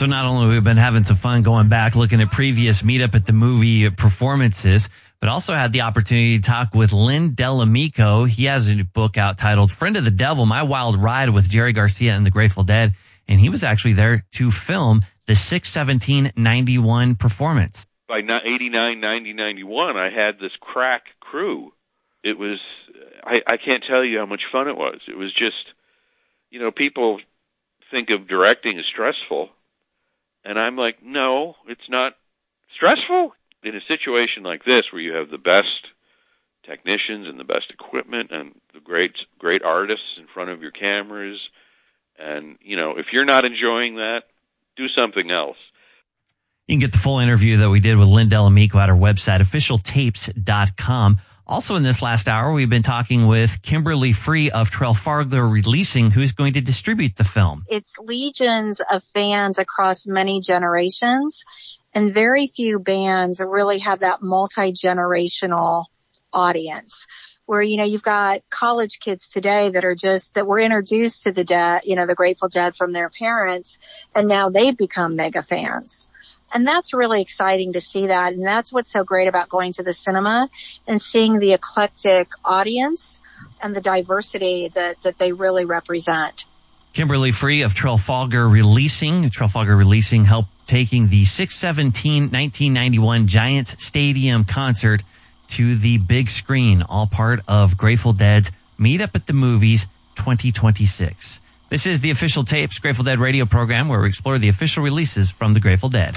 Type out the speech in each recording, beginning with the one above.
So not only have we been having some fun going back, looking at previous Meetup at the Movie performances, but also had the opportunity to talk with Lynn Delamico. He has a book out titled Friend of the Devil, My Wild Ride with Jerry Garcia and the Grateful Dead. And he was actually there to film the 6/17/91 performance. By 89, 90, 91, I had this crack crew. It was, I can't tell you how much fun it was. It was just, people think of directing as stressful. And I'm like, no, it's not stressful. In a situation like this where you have the best technicians and the best equipment and the great artists in front of your cameras, and, if you're not enjoying that, do something else. You can get the full interview that we did with Lynn Delamico at our website, officialtapes.com. Also in this last hour, we've been talking with Kimberly Free of Trafalgar Releasing, who's going to distribute the film. It's legions of fans across many generations, and very few bands really have that multi-generational audience where, you've got college kids today that were introduced to the Dead, the Grateful Dead from their parents, and now they've become mega fans. And that's really exciting to see that. And that's what's so great about going to the cinema and seeing the eclectic audience and the diversity that they really represent. Kimberly Free of Trafalgar Releasing. Trafalgar Releasing helped taking the 6/17/1991 Giants Stadium concert to the big screen, all part of Grateful Dead's Meetup at the Movies 2026. This is the Official Tapes Grateful Dead radio program where we explore the official releases from the Grateful Dead.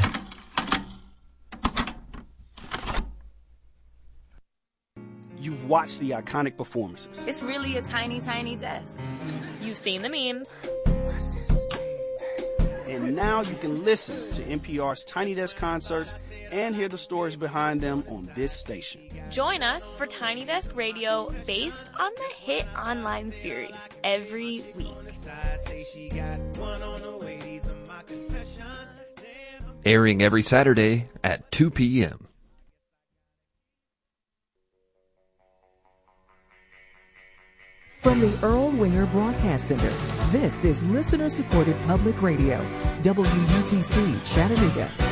You've watched the iconic performances. It's really a tiny, tiny desk. You've seen the memes. And now you can listen to NPR's Tiny Desk concerts and hear the stories behind them on this station. Join us for Tiny Desk Radio based on the hit online series every week. Airing every Saturday at 2 p.m. From the Earl Winger Broadcast Center, this is listener-supported public radio, WUTC Chattanooga.